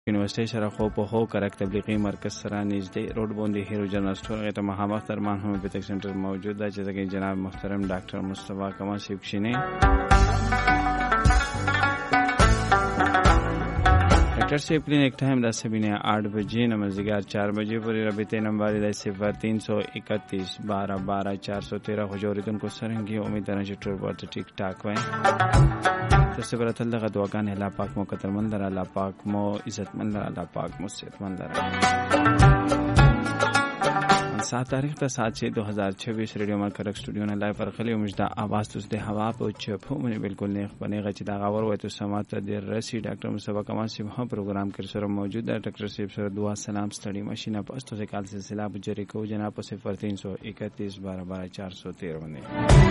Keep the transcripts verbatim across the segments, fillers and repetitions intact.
یونیورسيټي سره خو په هو کرک تبلیغي مرکز سره نږدې روډ باندې هیرو جنرال سټور غته مخامخ درمان هومیوپیتھیک سنټر موجود ده چې دغه جناب محترم ډاکټر مصطفی کمال صاحب کښینه ڈاکٹر صاحب کلینک ٹائم دا سبینے آٹھ بجے نمازگار چار بجے پوری رابطے نمبر دا صفر تین سو اکتیس بارہ بارہ چار سو تیرہ حجوریتن کو سرنگی امید دارن چې ټول ورته ټیک ټاک وای تاسو به تل دغه دعاګانې الله پاک مو قدرمن لره الله پاک مو عزتمن لره الله پاک مو صحتمن لره सात तारीख ته سات چې دو هزار چوبیس ریډیو مرکز سټوډیو نه لایو فرخلی مجدا आवाज توس د هوا په چپو باندې بالکل نه خبرې غچ دا غور وای ته سمات د رسی ډاکټر مصطفی کمال صاحب هم پروګرام کې سره موجود ده ډاکټر صاحب سره دعا سلام ستړي ماشینه پښتو سے کال سلسله بجری کو جناب په صفر تین سو اکتیس بارہ بارہ چار سو تیرہ باندې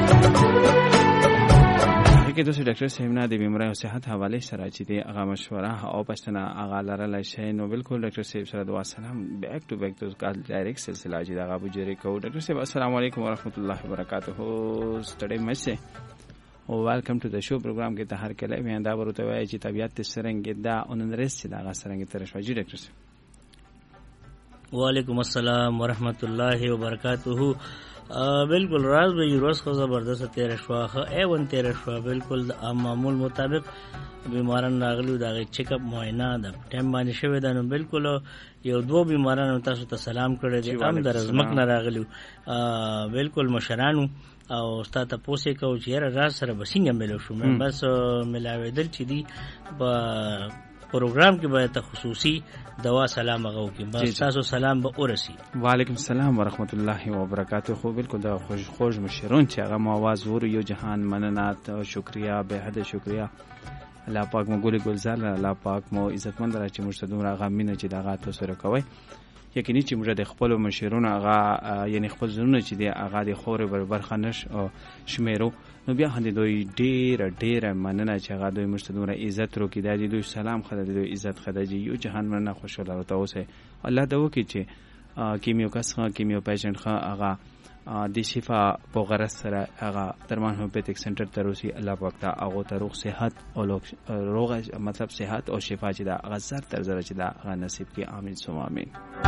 کې دوی ډاکټر صاحب نه د بیماری او صحت حواله سره چې دی هغه مشوره او پښتنه هغه لرله شي نو بالکل ډاکټر صاحب سره دعا سلام بیک ټو بیک تو کال ډایرکټ سلسله چې دا غو جری کو ډاکټر صاحب السلام علیکم ورحمۃ اللہ وبرکاتہ ستړي مشه او ویلکم ټو د شو پروګرام کې ته هر کله مې دا ورته وایي چې طبيعت سرنګ دا اونندرس چې دا سرنګ تر شوجي ډاکټر صاحب وعلیکم السلام ورحمۃ اللہ وبرکاتہ بالکل راز به روز خو زبردست تیر شواخه ایون تیر شوا بالکل د معمول مطابق بیماران راغلي دا غي چیک اپ معاینه د ټیم باندې شوی دا نو بالکل یو دوه بیمارانو تاسو ته سلام کړی دي هم در زمک نه راغلي بالکل مشرانو او ستا ته پوسې کو چې راز سره بسنګ ملو شو مې بس ملاوي دل چې دی په پروګرام کې باید خصوصي دوا سلام غو کې بس تاسو سلام به ورسی. وعلیکم السلام ورحمۃ اللہ وبرکاتہ. خو بالکل دا خوش خوش مشرون چې هغه مواز ور یو جهان مننات او شکریا به حد شکریا الله پاک مو ګوري ګلزار الله پاک مو عزتمند را چې مرشد دومره غمینه چې دغه تاسو سره کوي یقیني چې موږ د خپل مشرون هغه یعنی خپل زونه چې دی هغه د خوري برابر خنش او شمیرو نو بیا هندې دوی ډیر ډیر مننه چې هغه دوی مرشد دومره عزت رو کې دی دوی سلام خدای دوی عزت خدای یو جهان مننه خوشاله او تاسو الله دا وکي چې کیمیو کس کیمیو پیشنټ خا هغه د شفا په غرض سره هغه درمان هومیوپیتھیک سنټر ته روسي الله پاک ته هغه ته روغ صحت او روغ مطلب صحت او شفا چې دا غزر تر زره چې دا هغه نصیب کې امين ثم امين.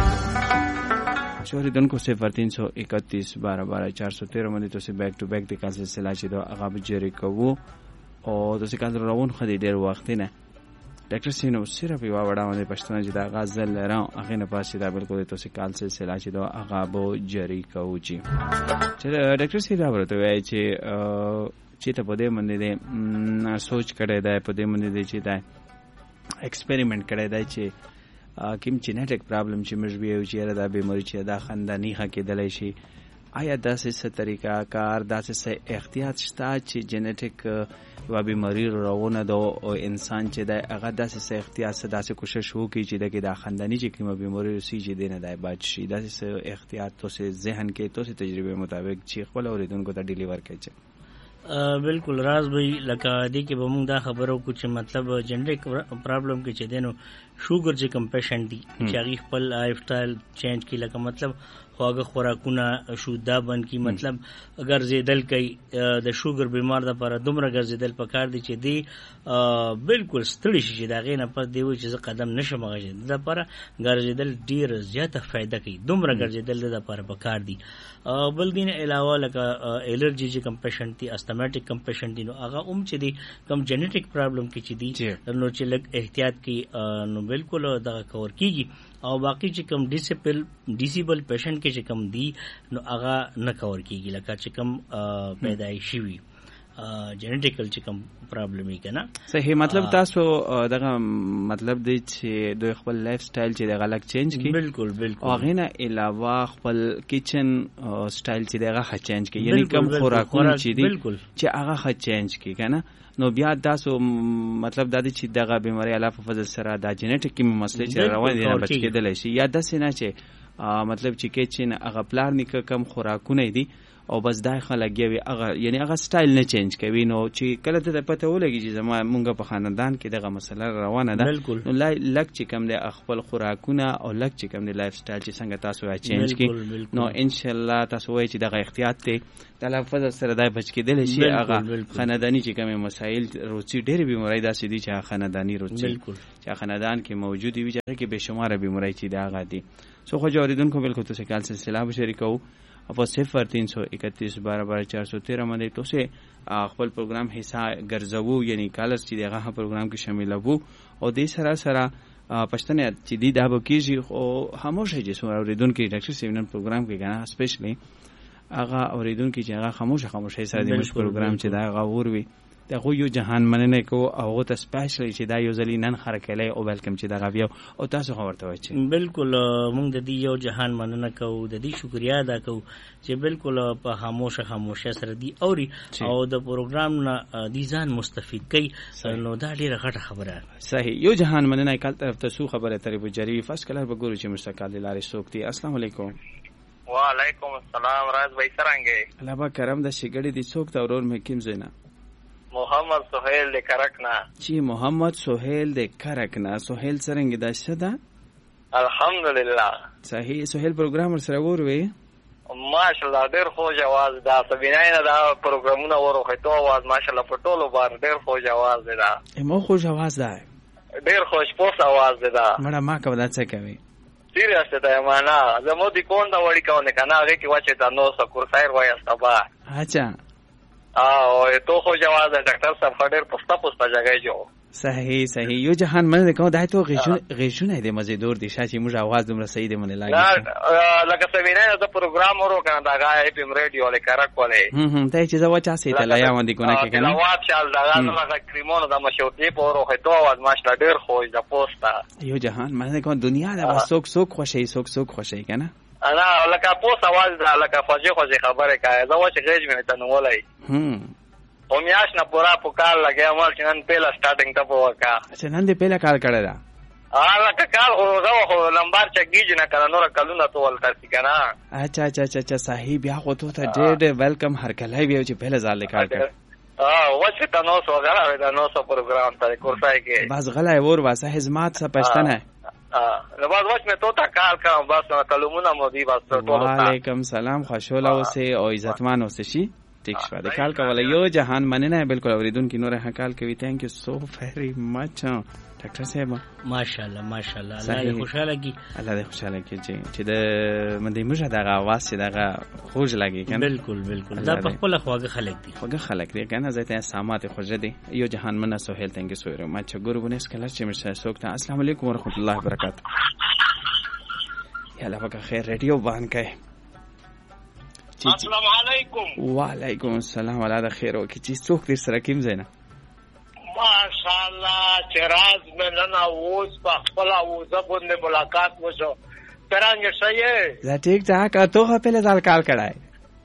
شوری دن کو صفر تین سو اکتیس بارہ بارہ چار سو تیرہ باندې تاسو بیک ټو بیک د کال سلسله چې دا هغه بجری کوو او تاسو کله روان خدي ډیر وخت نه ډاکټر سینو صرف یو وړا باندې پښتنه چې دا غزل لرم هغه نه پاسې دا بالکل تاسو کال سلسله چې دا هغه بو جری کوو چې ډاکټر سینو ورته وایي چې چې ته په دې باندې سوچ کړی دا په دې باندې چې دا ایکسپریمنٹ کړی دا چې کوم جینیټک پرابلم چې موږ ویو چې دا بیماری چې دا خاندانی ښه کېدلی شي آیا داسې څه طریقه کار داسې څه احتیاط شته چې جینیټک و بیماری روونه دو او انسان چې دا هغه داسې څه احتیاط څه داسې کوشش وکړي چې دغه د خاندانی چې کومه بیماری رسی چې دینه دای بچ شي داسې څه احتیاط تو سه ذهن کې تو سه تجربه مطابق چې خپل اوریدونکو ته ډیلیور کړي. بالکل راز به لکه دی کې به موږ دا خبرو کو چې مطلب جنریک پرابلم کې چې دینو شوګر چې کم پیشنټ دي چې هغه خپل لایف سټایل چینج کی لکه مطلب خواږه خوراکونه شودا بند کی مطلب اگر زیدل کوي د شوګر بیمار د لپاره دومره ګرځیدل پکار دي چې دی بالکل ستړي شي دا غینه پد دی چې قدم نشم غږی د لپاره ګرځیدل ډیر زیاته فائدہ کوي دومره ګرځیدل د لپاره پکار دي. بل دین علاوه لکه الرجی چې کم پیشنټ دي استماټیک کم پیشنټ دي نو هغه اوم چې دي کم جینیټک پرابلم کې چې دي نو چې لګ احتیاط کی نو بالکل دا کور کیږي او باقی چې کم ډیسیبل ډیسیبل پیشنټ کې چې کم دی نو هغه نه کور کیږي لکه چې کم پیدایشي وي جینیټیکل چې کم پرابلم یې کنه صحیح مطلب تاسو دغه مطلب دی چې دوی خپل لایف سټایل چې دغه لک چینج کی بالکل بالکل او غینه علاوه خپل کچن سټایل چې دغه خ چینج کی یعنی کم خوراکونه چې دی چې هغه خ چینج کی کنه نو بیا تاسو مطلب د دې چې دغه بیماری علاوه په فضل سره د جینیټیک کې مسلې چې روان دي نه بچ کېدل شي یا د سینه چې مطلب چې کې چې هغه پلان نیک کم خوراکونه دي او بس دای خلک یوي هغه یعنی هغه سټایل نه چینج کوي. نو چې کله ته پته ولګي چې زما مونږ په خاندان کې دغه مسله روانه ده نو لک چې کم دی خپل خوراکونه او لک چې کم دی لایف سټایل چې څنګه تاسو یې چینج کی نو ان شاء الله تاسو وایي چې دغه احتیاط ته تلفظ سره دای بچ کېدل شي. هغه خاندانی چې کوم مسایل روچي ډېر بیماری داسې دي چې خاندانی روچي چې خاندان کې موجود وي چې به شمار بیماری چې دا غادي سو خو جوړیدونکو بالکل تاسو کال سلسله به شریکو په صفر تین سو اکتیس بارہ بارہ چار سو تیرہ باندې تاسو خپل پروګرام حصہ ګرځوو یعنی کالس چې دغه پروګرام کې شامل وو او د سره سره پښتنه چې دی دا به کیږي او خاموشه چې سو اوریدونکو ډاکټر سیمینر پروګرام کې غنا سپیشلی هغه اوریدونکو چې هغه خاموشه خاموشه سره د مش پروګرام چې دا غوور وي دغه یو جهان مننه کو او ته سپیشلی چې دا یو ځلی نن خرکلې او ویلکم چې دا غویو او تاسو خبرته وایي. بالکل موږ د دې یو جهان مننه کو د دې شکریا ادا کو چې بالکل په خاموشه خاموشه سره دی اوري او د پروګرام نه دي ځان مستفید کوي نو دا ډیره غټه خبره. صحیح یو جهان مننه کال طرف ته سو خبره ترې بجری فاس کلر به ګورو چې مستقل لارې سوکتي. السلام علیکم. وعلیکم السلام. راز بھائی سرانګي الله با کرم د شګړې دي څوک ته اورور مې کیم زینا محمد سہیل دے کرکنا. جی محمد سہیل دے کرکنا. سہیل سرنګ دا شدا الحمدلله. صحیح سہیل پروګرام سره وروي ماشاءالله ډیر خوږ आवाज دا سبینای نه دا پروګرامونه وروخه تو आवाज ماشاءالله په ټولو بار ډیر خوږ आवाज دی دا مو خوږ आवाज دا ډیر خوش پوس आवाज دی دا مړه ما کو دا څه کوي سیریس ته معنا زمو دي کون دا وړي کونه کنه هغه کې واچې دا نو سکور خیر وای استبا. اچھا او تو خو جواز ډاکټر صاحب خډر پستا پستا جګای جو. صحیح صحیح یو جهان مننه کوم دا ته غیشونه غیشونه دې مزیدور دي شاته موږ आवाज دومره صحیح دې منه لاګي لکه سوینه دا پروګرام ورو کنه دا غا پم ریډیو له کرک کوله هم هم ته چې زو چا سي ته لا یا باندې کونه کې کنه نواب شال دا غا کریمونو دا مشورتي پورو خه تو आवाज ماشلا ډیر خوښ دا پوستا. یو جهان مننه کوم دنیا دا سوک سوک خوشي سوک سوک خوشي کنه انا لکه پوس आवाज دا لکه فوجي خوځي خبره کوي دا و چې غیج مې ته نو ولای هم او میاش نه پورا پکال لګیا مال چې نن پهلا سٹارټینګ ته وکا. اچھا نن دې پهلا کال کړه دا اه لکه کال هو دا هو لمبار چګیج نه کړه نور کلونه تو ولته سي کنه. اچھا اچھا اچھا صحیح بیا خو ته ډېر ویلکم هر کله وی چې پهلا ځل کار کړ. اه وڅ ته نو سو غلا دا نو سو پروګرام ته کورسای کې بس غلا ور واسه حزمات څه پښتنه اه نو بس وڅ مې تو تا کال کا بس کلمونه مو دی بس ټول. وعلیکم سلام خوشاله اوسه او عزتمن اوسه شي ٹھیک شو د کال کوله یو جهان مننه بالکل اوریدونکو نور حکال کوي. ثانک یو سو ویری مچ ډاکټر صاحب ماشاءالله ماشاءالله الله دې خوشاله کی الله دې خوشاله کی چې د مندې موږ دغه आवाज چې دغه خوږ لګي کنه. بالکل بالکل دا په خپل خواږه خلک دي خواږه خلک دي کنه زته سامات خوږه دي یو جهان مننه سہیل ثانک یو سو ویری مچ ګوربونس کله چې مرسته سوکته. السلام علیکم ورحمت الله وبرکاته. یاله پکې خیر ریډیو باندې کوي. السلام علیکم. وعلیکم السلام ولا خیر او کی چیز څوک دې سره کیم زینا ماشاءالله چراز مننه اوس په خپل اوزه باندې ملاقات وشو څنګه شې دا ټیک ټاک ته په لږ ځل کال کړای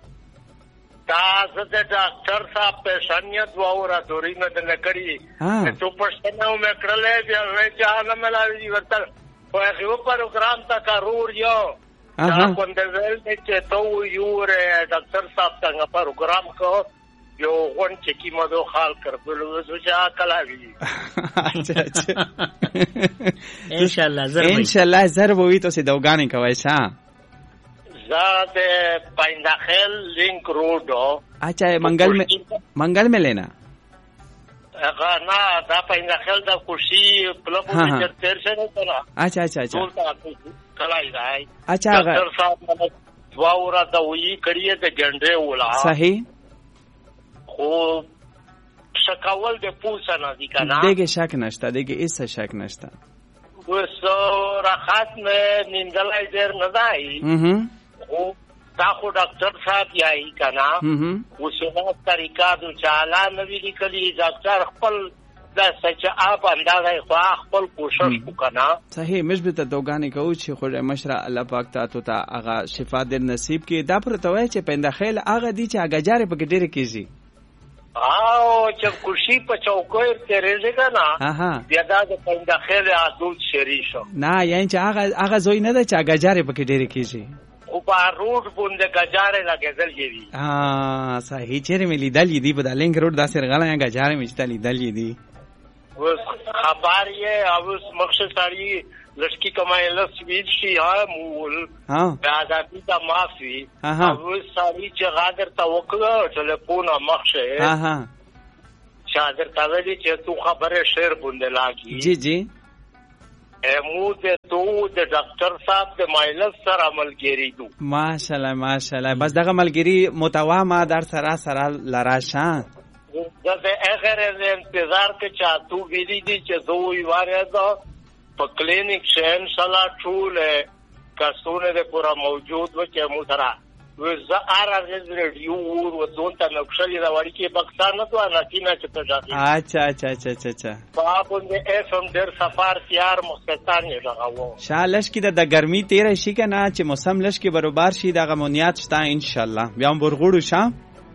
تاسو د ډاکټر صاحب په شنیت ووره دوری نه د لکړی ته تو پښتنو مې کړلې بیا وې چې هغه ملاوي ورته په هغه پروګرام تا کارور یو دا کوندل چې تو یو ر ډاکټر صاحب څنګه پروګرام کو یو غون چې کیمو دو خال کړبلو زوجا کلاوی. اچھا اچھا ان شاء الله زر ان شاء الله زر وې ته دوګانې کوي ښا زاد پاینداخل لینک روډ. اچھا منگل میں منگل میں لینا هغه نه دا پاینداخل د کوشي پلوټ چې تیر شه نه کړه. اچھا اچھا اچھا کلای راي. اچھا ډاکټر صاحب دوا ورا د وی کړی ته جنډه ولا صحیح خو شکاول د پوسه نه دي کنه دیگه شک نشته دیگه ایسه شک نشته وسو راحت مې نیندلای دیر نه دی. هم خو تا خو ډاکټر صاحب یای کنه وسو طریقہ د چاله نوی لیکلی ډاکټر خپل د سچ اپ اندازه خو خپل کوشش وکنا. صحیح مثبت دوګانی کو چې خو مشره الله پاک ته ته هغه شفا در نصیب کې دا پر توای چې پنده خیل هغه دي چې هغه جاره په ډیره کیږي او چې کوشي په چوکور تیرېږي کنه ها بیا دا د پنده خیل عادت شری شو نه یعنی چې هغه هغه زوی نه ده چې هغه جاره په ډیره کیږي. خو په روډ باندې ګجارې لګېدل دي. ها صحیح چیرې مې لیدلې دي په دا لینک روډ داسې رغله یا ګجارې مې چې لیدلې دي. اوس خبر یې اوس مخشه سړی لشکی کمای لس ویل شي ها مول ها دا دا مافي اوس سړی چې غادر ته وکړه ټلیفون مخشه ها ها شاګر تا ویلي چې تو خبره شعر باندې لاګي. جی جی مو د تو د ډاکټر صاحب د مایلس سره عملګری دو. ماشاءالله ماشاءالله بس دغه عملګری متوا ما در سره سره لراشه د اخر انتظار کې چا تو ویلي دي چې دوی واره دا په کلینیک شین سلا ټول کسونه د پورا موجود و چې مو سره وزه ارغز ریډیو ور ودون ته نقشلې دا وړي کې پاکستان نه تو نه چې ته ځاتې. اچھا اچھا اچھا اچھا اچھا په باندې اف ام ډیر سفر تیار مستان نه راغو. شالش کې د ګرمي تیر شي کنه چې موسم لش کې برابر شي د غمونیات شته ان شاء الله بیا هم ورغړو شه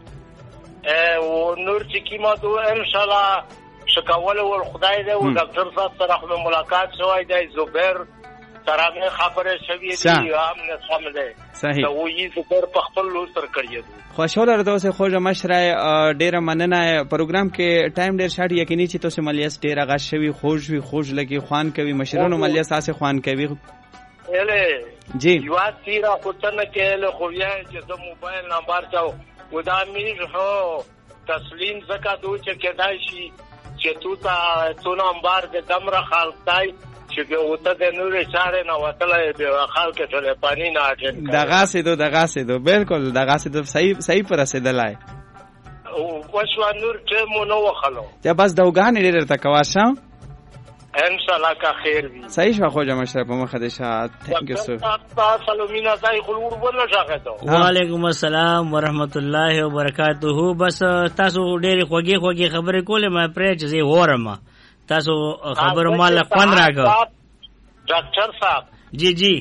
او نور چې کیما دو ان شاء الله شکول ول خدای دې او ډاکټر صاحب سره ملاقات شوی دی زبیر سره مې خبره شوې دي هم نه سمله صحیح او یې زبیر په خپل لور سره کړی. خوشاله راته اوسه خوږه مشره ډیره مننه پروګرام کې ټایم ډیر شاړ یقیني چې تاسو ملیاس ډیر غا شوی خوږ وي خوږ لګي خوان کوي مشرونو ملیاس اسه خوان کوي. اله جی یو تیرا کوتنه کې له خو یې چې د موبایل نمبر چاو ودا میز هو تسلیم زکه دوی چې کېدای شي چې تو تا تو نمبر د دمره خالتای چې به وته د نور چاره نه وتلې به خلک ټول پانی نه اټن دغه سه دو دغه سه دو بالکل دغه سه دو صحیح صحیح پر رسیدلای او وښو نور چې مو نو وخلو یا بس دوغان ډیر تکواشه ان شاء الله کا خیر وي. صحیح شو خوږه مشره په مخه د شات ثانک یو سو تاسو مینا ځای خلور ولا ځاګه. وعلیکم السلام ورحمت الله وبرکاته. بس تاسو ډېر خوږی خوږی خبرې کولې ما پرې چې زه ورم تاسو خبر مال خوان راغو. ډاکټر صاحب جی جی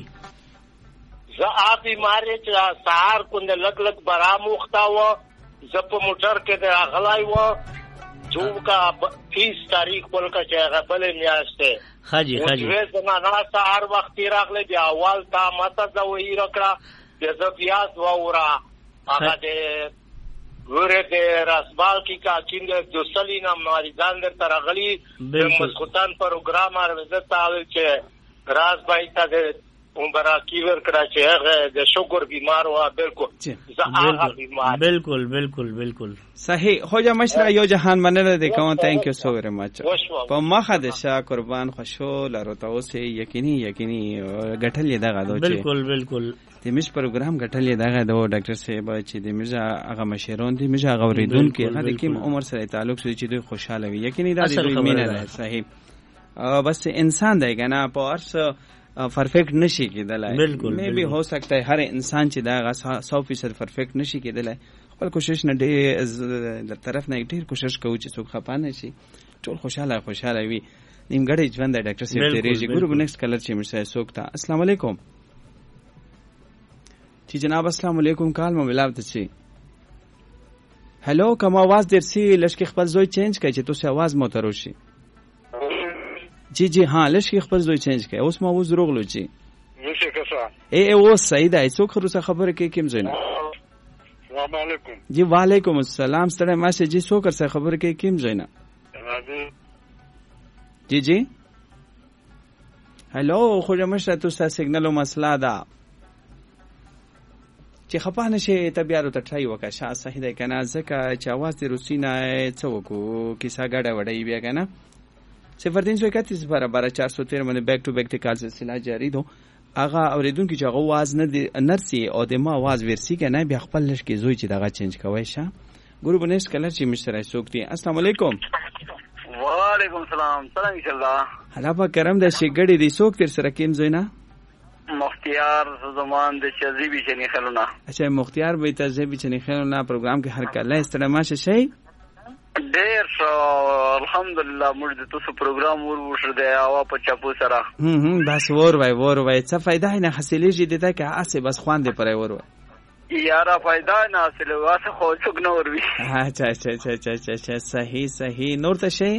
زه آپ بیماری چې سهار کوند لګ لګ برام وختا و زه په موټر کې د اغلای و جو کا تیس تاریخ بول کا چې غبل میاشته خاجي خاجي وې زما نه سهار وخت راغله بیا اول تا ماته زوی رکړه د بیا زورا هغه د ګوره د راسبال کی کا کیند د سلینا مریضان در ترغلی د مسخوتان پروګرام ارزه تاول چې راز بای تا د عمره کی ور کړه چې هغه د شوګر بیمار و بالکل زه هغه بیمار بالکل بالکل بالکل صحیح خوجه مشره یو جهان مننه د کوم ثانک یو سو ویری مچ په مخه د شاه قربان خوشو لرو تاسو یقیني یقیني غټل دغه دوی بالکل بالکل د مش پروګرام غټل دغه دو ډاکټر صاحب چې د مجا هغه مشرون دي مجا غوریدون کې هغه کوم عمر سره تعلق سوي چې دوی خوشاله وي یقیني دا دوی مینه ده. صحیح بس انسان دی کنه په ارس پرفیکٹ نشي کېدلای مې به هو سکتا ہے هر انسان چې دا سو فیصد پرفیکٹ نشي کېدلای خپل کوشش نه ډېر د طرف نه ډېر کوشش کوو چې څوک خپه نه شي ټول خوشاله خوشاله وي نیمګړی ژوند د ډاکټر صاحب تیریږي ګورو نیکسټ کلر چې مرسه څوک تا السلام علیکم چې جناب السلام علیکم کال مو ملاو ته شي هلو کوم आवाज درسي لشکې خپل زوی چینج کړي چې تاسو आवाज مو ترو شي. جی جی हाँ لشکی خپل زوی چینج کړي اوس ما وز روغلو چی نشه کسا ای ای و سعید ای څوک خروسه خبره کې کیم زینه. السلام علیکم. جی وعلیکم السلام ستړی ما سه جی څوک سره خبره کې کیم زینه. جی جی هلو خو جمشره تاسو سیګنالو مسله ده چې خپانه شي طبيعت ته ټای وکړه شاه صحیح ده کنه ځکه چې आवाज د روسینه څوک کیسه غاډه وړي بیا کنه صفر तीन सौ इकतीस बारह बारह चार सौ तेरह में बैक टू बैक टिकाल सिलसिला जारी दो आगा اوریدونکو چې هغه आवाज نه نرسي او د ما आवाज ورسی کنه بیا خپل لش کې زوی چې دغه چینج کوي شه ګروپ نس کلر چې مشترک سوکتي. السلام علیکم. وعلیکم السلام. سلام ان شاء الله. حالا په کرم د شګړې دی سوک تر سره کیم زوینا مختیار زمان د چزیبی چنی خلونا. اچھا مختیار به تزیبی چنی خلونا پروګرام کې هر کله استلامه شي ډیر شو الحمدلله موږ د تاسو پروګرام ور وشر دی او په چاپو سره هم هم بس ور وای ور وای څه فائدہ نه حاصلېږي د تا کې اسه بس خوان دی پرې ور وای یارا فائدہ نه حاصل واسه خو څوک نه ور وی. اچھا اچھا اچھا اچھا اچھا صحیح صحیح نور ته شي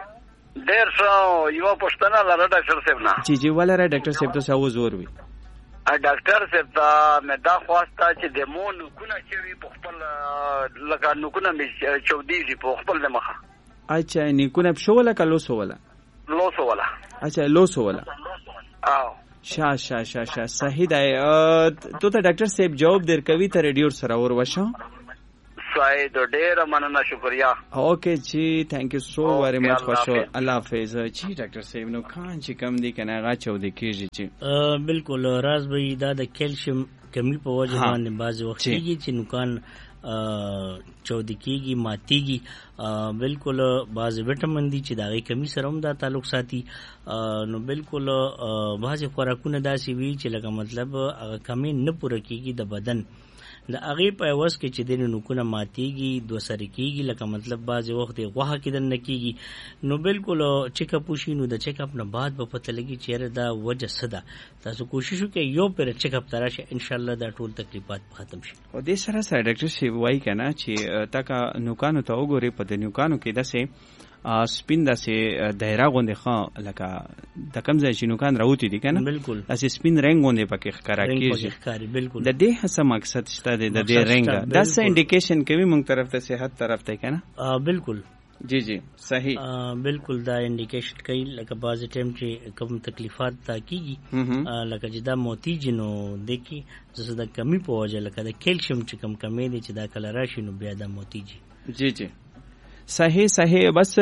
ډیر شو یو پښتنه لاره ډاکټر صاحب نه جی جی ولاره ډاکټر صاحب ته ساو زور وی ډاکټر صاحب ته مې دا خواسته چې د مو نوکونه چې وي په خپل لکه نوکونه مې چودېږي په خپل د مخه. اچھا نیکونه پښو ولا که لوسو ولا؟ لوسو ولا. اچھا لوسو ولا. او شا شا شا شا صحیح دی. تو ته ډاکټر صاحب جواب درکوي ته ریډیو سره ور وشو. صحیح دو ډیر مننه شکریا. اوکے جی تھینک یو سو ویری مچ خوشو الله حافظ. جی ډاکټر صاحب نو کان چې کم دی کنه هغه چودې کیږي چې بالکل راز به دا د کیلشیم کمی په وجه باندې بعض وخت کیږي چې نوکان چودې کیږي ماتیږي. بالکل بعض وټامین دي چې دغه کمی سره هم دا تعلق ساتي. نو بالکل بعض خوراکونه داسې وي چې لکه مطلب هغه کمی نه پوره کیږي د بدن د هغې په عوض کې چې د نوکونه ماتیږي دوه سره کیږي لکه مطلب بعضې وخت یې غوښه کېدل نه کیږي. نو بالکل چیک اپ وشي نو د چیک اپ نه بعد به پته لګي چې یاره دا وجه څه ده. تاسو کوشش وکړئ یو پېره چیک اپ ته راشئ انشاءالله دا ټول تکلیفات ختم شي. او دې سره سره ډاکټر صاحب وایي که نه چې تا نوکانو ته وګورې په د نوکانو کې داسې سپین داسې دایره غوندې ښه لکه د کوم ځای چې نوکان راوتي دي که نه بالکل داسې سپین رنګ غوندې پکې ښکاره کېږي. بالکل د دې څه مقصد شته دی د دې رنګ دا څه انډیکیشن کوي موږ طرف ته صحت طرف ته که نه؟ بالکل جی جی صحیح بالکل دا انډیکیشن کوي لکه بعضې ټایم چې کوم تکلیفات تا کېږي لکه چې دا موتیږي نو دی کې زه د کمی په وجه لکه د کیلشیم چې کم کمی دی چې دا کله راشي نو بیا دا موتیږي. جی جی صحیح صحیح. بس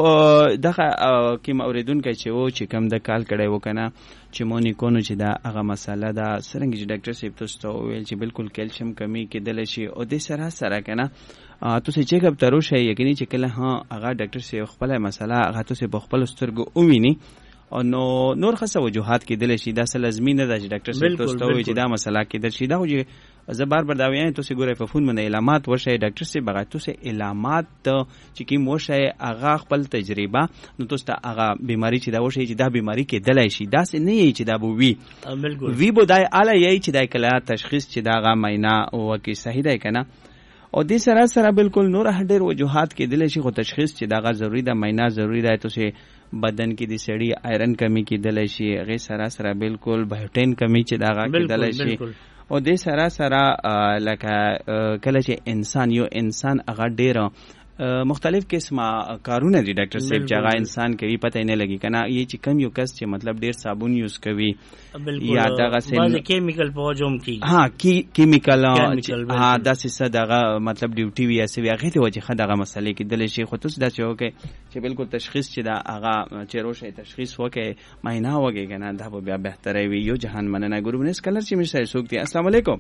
دغه کوم اوریدونکی چې و چې کم د کال کړی و که نه چې مو نیکونو چې دا هغه مسله ده څرنګه چې ډاکټر صاحب تاسو ته وویل چې بالکل کیلشیم کمی کېدلی شي او دې سره سره که نه تاسو چیک اپ ته روشئ یقیني چې کله ها هغه ډاکټر صاحب خپله مسله هغه تاسو په خپلو سترګو وویني او نو نور ښه وجوهات کېدلی شي. دا څه لازمي نه ده چې ډاکټر صاحب تاسو ته ووایي چې دا مسله کېدل شي. دا خو چې زه بار بار دا وایم تاسو ګورئ په فون باندې اعلانات وشئ ډاکټر صاحب هغه تاسو اعلانات چې کوم وشئ هغه خپل تجربه نو تاسو ته هغه بیماری چې دا وشئ چې دا بیماری کېدلی شي داسې نه یي چې دا به وي بالکل وي به دا اله یي چې دا کله تشخیص چې دا هغه معاینه وکړي صحیح دی که نه. او دې سره سره بالکل نور ډېر وجوهات کېدلی شي خو تشخیص چې دا هغه ضروري ده معاینه ضروري ده. تاسو بدن کې د سړي آیرن کمی کېدلی شي هغې سره سره بالکل بایوټین کمی چې دا هغه کېدلی شي. او دې سره سره لکه کله چې انسان یو انسان هغه ډېر مختلف قسمه کارونه دي ډاکټر صاحب چې هغه انسان کوي پته نه لګي کنه یی چې کم یو کس چې مطلب ډیر صابون یوز کوي یا دغه سن کیمیکل په وجوم کی ها کی کیمیکل ها داسې څه دغه مطلب ډیوټي وی اسې وی هغه ته وجه خدغه مسلې کې دلې شي خو تاسو دا چې وکي چې بالکل تشخیص چې دا هغه چې روشه تشخیص وکي معاینه وکي کنه دا به بیا بهتره وي. یو جهان مننه ګروپ نس کلر چې مشه سوکتي. السلام علیکم.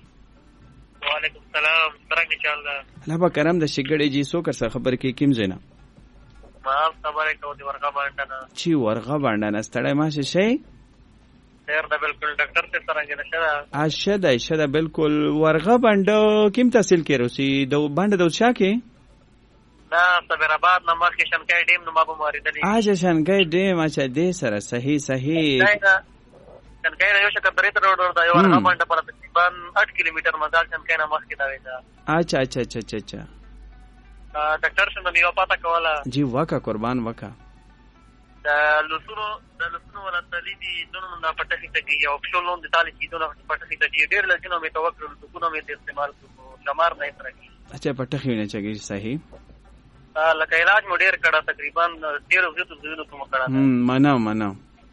وعلیکم السلام. څنګه چل الله با کرم د شګړې جی سو کر خبر کې کیم زینا ما خبره کوم دی ورغه باندې چی ورغه باندې ستړی ما شي خیر دا بالکل ډاکټر ته څنګه نشه اشد اشد بالکل ورغه باندې کیم تحصیل کې روسی د باندې د چا کې دا صبر آباد نو مخ کې شنکای ډیم نو ما به مریدلی اجه شنکای ډیم اچھا دې سره صحیح صحیح شنکای یو شکر درې تر ورو دا یو ورغه باندې پر تقریبا آठ کیلومتر مزال شنکای نه مخ کې دا ویدا اچھا اچھا اچھا اچھا اچھا ډاکټر څنګه یو پاتا کوله جی وکا قربان وکا دا لسونو دا لسونو ولا تلیدي دونو نه پټه کې ته یو اپشنون د تالی چې دونو پټه کې ته ډیر لږه مې توکل دونو مې استعمال کوو شمار نه ترکی اچھا پټه کې نه چګي صحیح لکه علاج مو ډیر کړه تقریبا تیرو زیاتو زینو کوم کړه هم منو منو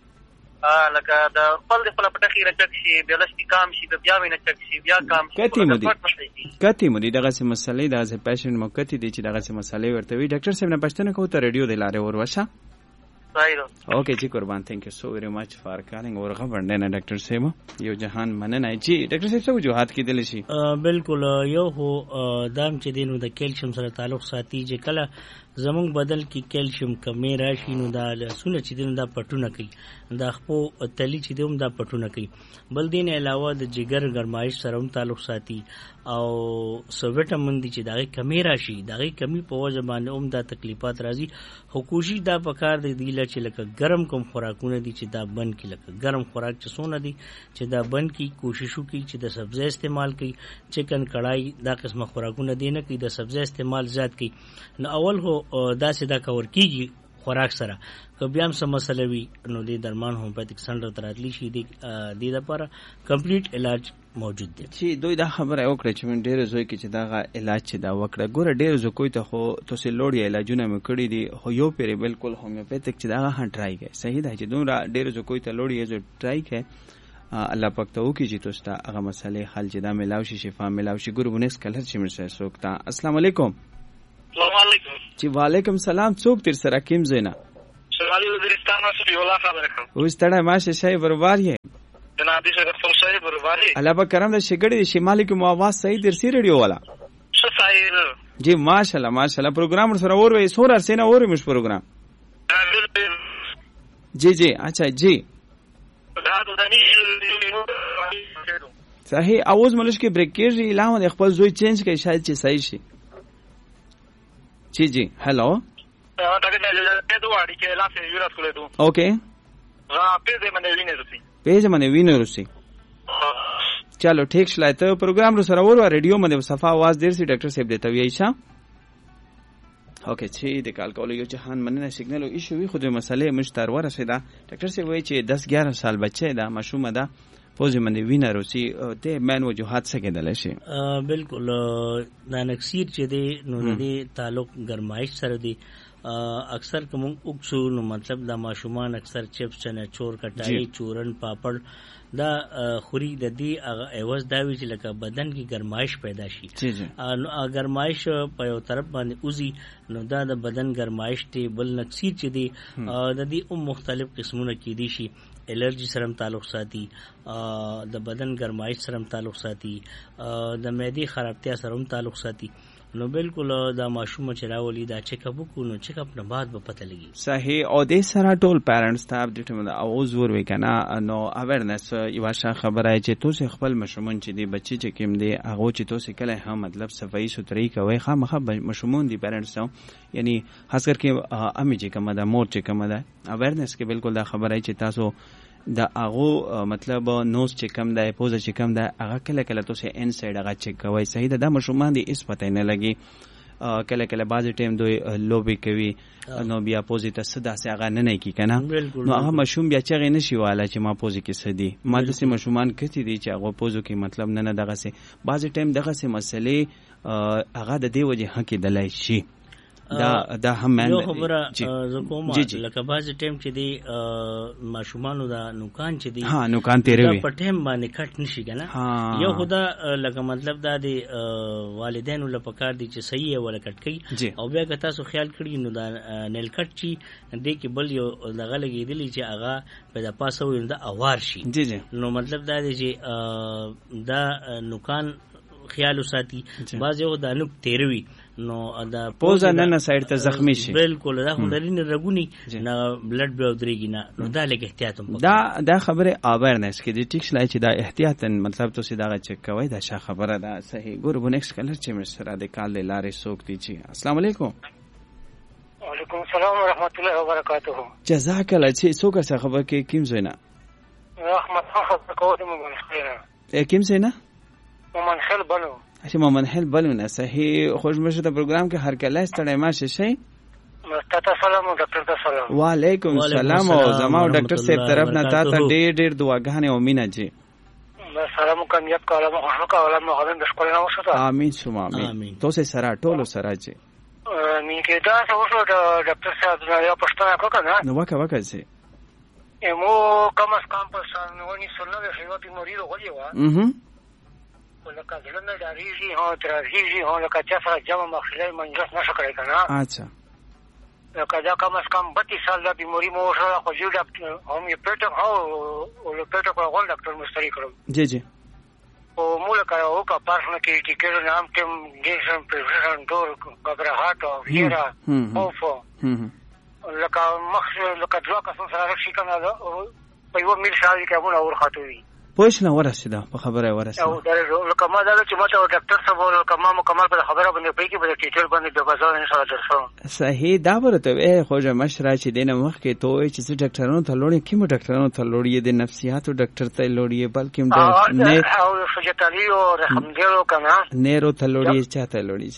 ا لکه دا خپل د خپل پټه کې راچک شي بیا لشتي کام شي بیا وینې چک شي بیا کام شي کتی مودي کتی مودي دغه سم مسلې د پیشنټ مو کتی دي چې دغه سم مسلې ورته وي ډاکټر صاحب نه پښتنه کوته ریډیو د لارې ور وشه اوکے جی قربان تھینک یو سو ویری مچ فار کالنگ اور خبر دینا ڈاکٹر صاحب یو جهان مننه جی ډاکټر صاحب څه وجوهات کې دل شي بالکل یو هو دام چې دینو د کیلشیم سره تعلق ساتي چې کله زمونږ بدل کې کیلشیم کمی راشي نو دا سونه چې دینو دا پټونه کوي دا خپو تلی چې دوم دا پټونه کوي بل دین علاوه د جګر ګرمایش سره هم تعلق ساتي او سو وټامین دي چې دا کمی راشي دا کمی په وجه باندې هم دا تکلیفات راځي خو کوشش دا پکار دی دی چې لکه ګرم کوم خوراکونه دي چې دا بند کی لکه ګرم خوراک چې سونه دي چې دا بند کی کوشش وکړي چې د سبزی استعمال کړي چکن کړای دا قسمه خوراکونه دي نه کوي د سبزی استعمال زیات کړي نو اول هو دا سدا کور کیږي خوراک سره که بیا هم څه مسله وي نو د درمان هومیوپیتیک سنټر ته راتلی شي د دې لپاره کمپلیټ علاج موجود دی. چې دوی دا خبره وکړه چې من ډېر زوی کې چې دا علاج چې دا وکړه ګوره ډېر زو کوی ته خو تاسو لوړی علاجونه مې کړی دي خو یو پیری بالکل هومیوپیتیک چې دا هغه ټرای کړي صحیح ده چې دومره ډېر زو کوی ته لوړی زو ټرای کړي الله پاک ته وکړي چې تاسو ته هغه مسلې حل چې دا ملاو شي شفا ملاو شي. ګورو بونکس کلر چې مرسه سوکتا. السلام علیکم. السلام علیکم. چې وعلیکم سلام. څوک تر سره کیم زینا شغالی وزیرستان سے ولا خبر کوم اوس تړه ماشه شای بربار یې جناب دې څنګه څنګه شای بربار یې الله په کرم د شګړې شمالي کې مو आवाज صحیح در سی ریډیو والا څه صحیح جی ماشاءالله ماشاءالله پروګرام سره اور وې سور ارسنه اور مش پروګرام جی جی اچھا جی صحیح اوس ملش کې بریک کېږي اعلان د خپل زوی چینج کوي شاید چې صحیح شي. جی جی هلو اوکے پیج منه وینه روسی چلو ٹھیک شلای ته پروګرام رو سره ور ریډیو باندې صفه आवाज دیر سي ډاکټر صاحب دیته وی ایشا اوکے چې د کال کولو یو جهان مننه سیګنل او ایشو وی خو د مسلې مشتر ورسېده ډاکټر صاحب وی چې دس ګیارہ سال بچی دا مشومه ده پوزې باندې وینه روسی ته من وجوهات څه کېدل شي. بالکل دا نکسیر چې دی نو د تعلق ګرمایش سره دی اکثر کوم اوکسو نو مطلب دا ماشومان اکثر چپس چنه چور کټای چورن پاپړ دا خوري د دې هغه ایواز دا وی چې لکه بدن کې ګرمایش پیدا شي نو ګرمایش په یو طرف باندې اوزي نو دا د بدن ګرمایش ته بل نکسیر چې دی د دې هم مختلف قسمونه کې دي شي الرجی سره تعلق ساتي د بدن ګرمایش سره تعلق ساتي د معدې خرابتیا سره تعلق ساتي نو بالکل دا ماشوم چې راولي دا چیک اپ کو نو چیک اپ نه بعد به پته لګي صحیح او د سره ټول پیرنټس ته د ټیم د اوز ور وکنه نو اویرنس یو ښه خبره چې تاسو خپل مشمون چې دی بچی چې کوم دی هغه چې تاسو کله هم مطلب صفائی ستري کوي خامخه مشمون دی پیرنټس یعنی خاص کر کې امي چې کومه دا مور چې کومه دا اویرنس کې بالکل دا خبره چې تاسو دا هغه مطلب نوز چې کم دی پوزه چې کم دی هغه کله کله تاسو ان سایډ هغه چک کوي صحیح ده د مشومان دی اس پته نه لګي کله کله بعض ټیم دوی لوبي کوي نو بیا پوزي ته صدا سي هغه نه نه کی کنه نو هغه مشوم بیا چغې نشي واله چې ما پوزي کې سدي ما د سي مشومان کتي دي چې هغه پوزو کې مطلب نه نه دغه سي بعض ټیم دغه سي مسلې هغه د دې وجه حق دلای شي دا دا هم من یو خبره زکوما لکه باز ټیم چې دی ماشومانو دا نوکان چې دی ها نوکان تیروي په ټیم باندې کټ نشي کنه یو خدا لکه مطلب دا دی والدینو لپاره دي چې صحیح ولا کټ کوي او بیا که تاسو خیال کړی نو دا نیل کټ چی دی کې بل یو دغه لګیدلی چې هغه په د پاسو ویندا اوار شي جی جی نو مطلب دا دی چې دا نوکان خیال وساتي باز یو د نوک تیروي نو دا پوزا نه نه سایډ ته زخمی شي بالکل دا خندرین رګونی نه بلډ به ودرېږي نه نو دا لګ احتیاط هم دا دا خبره اویرنس کې د ټیکس لای چې دا احتیاط مطلب تاسو دا چک کوی دا ښه خبره ده صحیح ګور بونکس کلر چې مسره د کال لارې سوک دي چې السلام علیکم وعلیکم السلام ورحمت الله وبرکاته جزاک الله چې څوک څه خبر کې کیم زینا رحمت خبر کوم من خیر کیم زینا من خیر بنو اچھا مومن حل بلونه صحیح خوش مشه ته پروګرام کې هر کله ستړی ماشه شي مستتا سلام او ډاکټر ته سلام وعلیکم السلام او زما او ډاکټر صاحب طرف نه تا ته ډېر ډېر دعاګانې او مینا جی سلام کامیاب کالم او کا علماء غوښنه د شکر نه وشته امين شوم امين تاسو سره ټولو سره جی مين کې دا اوسه ډاکټر صاحب نه یو پښتنه کو کنه نو وکه وکه سي مو کم از کم په سنونی سنه د خیوتی مریض غوږی و اها لکه ځلنه د ریږي هو ترږي هو لکه چې سره جمع مخلي منځ نشه کړی کنه اچھا لکه دا کم از کم بتیس سال د بیماری مو سره خو یو ډاکټر هم یې پېټ هو او له پېټ په غول ډاکټر مستری کړو جی جی او مولا کا او کا پارسنه کې ټیکر نام ټیم ګیشن پریفرن ډور غبرهات او ویرا اوفو لکه مخ لکه دوا کا سره شي کنه په یو میل شاوی کې مونږ اور خاطوي پوښ نه ورسېده په خبره ورسېده او دا لکه ما دا چې ماته ډاکټر صاحب او کما مکمل په خبره باندې پېږي په ټیچر باندې د بازار نه سره درسو صحیح دا ورته اے خوجه مشره چې دینه مخ کې توې چې ډاکټرانو ته لوړې کیمو ډاکټرانو ته لوړې د نفسیاتو ډاکټر ته لوړې بلکې د نه او فزیوتراپي او رحمدلو کنه نیرو ته لوړې چاته لوړې شي